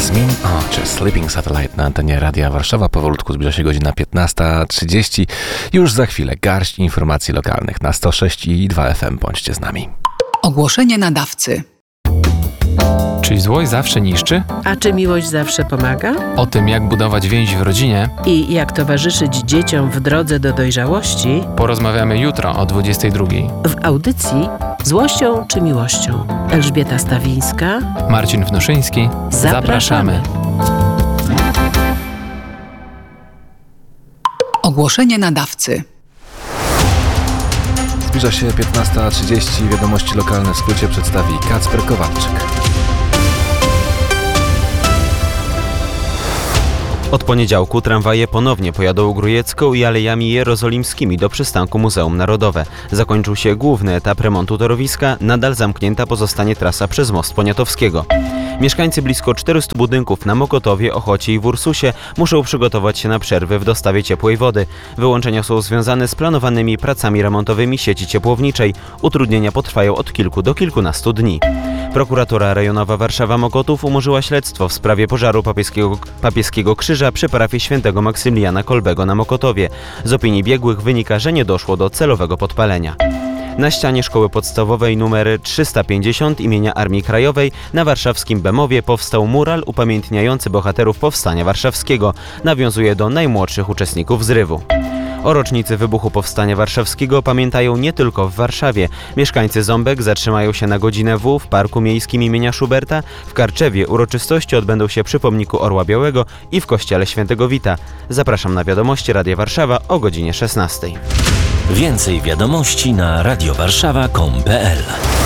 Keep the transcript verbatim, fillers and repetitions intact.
Jasmine Archer, Sleeping Satellite na antenie Radia Warszawa. Powolutku zbliża się godzina piętnasta trzydzieści. Już za chwilę garść informacji lokalnych na sto sześć i dwa F M. Bądźcie z nami. Ogłoszenie nadawcy. Czy złość zawsze niszczy? A czy miłość zawsze pomaga? O tym, jak budować więź w rodzinie, I jak towarzyszyć dzieciom w drodze do dojrzałości, porozmawiamy jutro o dwudziestej drugiej. w audycji Złością czy miłością. Elżbieta Stawińska. Marcin Wnuszyński. Zapraszamy. Ogłoszenie nadawcy. Zbliża się piętnasta trzydzieści. Wiadomości lokalne w skrócie przedstawi Kacper Kowalczyk. Od poniedziałku tramwaje ponownie pojadą Grójecką i Alejami Jerozolimskimi do przystanku Muzeum Narodowe. Zakończył się główny etap remontu torowiska, nadal zamknięta pozostanie trasa przez Most Poniatowskiego. Mieszkańcy blisko czterystu budynków na Mokotowie, Ochocie i w Ursusie muszą przygotować się na przerwy w dostawie ciepłej wody. Wyłączenia są związane z planowanymi pracami remontowymi sieci ciepłowniczej. Utrudnienia potrwają od kilku do kilkunastu dni. Prokuratura rejonowa Warszawa-Mokotów umorzyła śledztwo w sprawie pożaru papieskiego, papieskiego krzyża przy parafii świętego Maksymiliana Kolbego na Mokotowie. Z opinii biegłych wynika, że nie doszło do celowego podpalenia. Na ścianie szkoły podstawowej numer trzysta pięćdziesiąt imienia Armii Krajowej na warszawskim Bemowie powstał mural upamiętniający bohaterów Powstania Warszawskiego. Nawiązuje do najmłodszych uczestników zrywu. O rocznicy wybuchu Powstania Warszawskiego pamiętają nie tylko w Warszawie. Mieszkańcy Ząbek zatrzymają się na godzinę W w Parku Miejskim imienia Schuberta. W Karczewie uroczystości odbędą się przy pomniku Orła Białego i w kościele Świętego Wita. Zapraszam na wiadomości Radia Warszawa o godzinie szesnastej. Więcej wiadomości na radiowarszawa kropka com kropka pe el.